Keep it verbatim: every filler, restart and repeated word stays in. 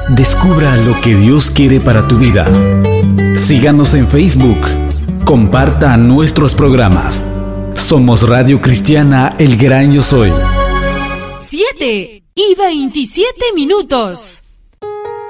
Descubra lo que Dios quiere para tu vida. Síganos en Facebook. Comparta nuestros programas. Somos Radio Cristiana El Gran Yo Soy. Siete y veintisiete minutos.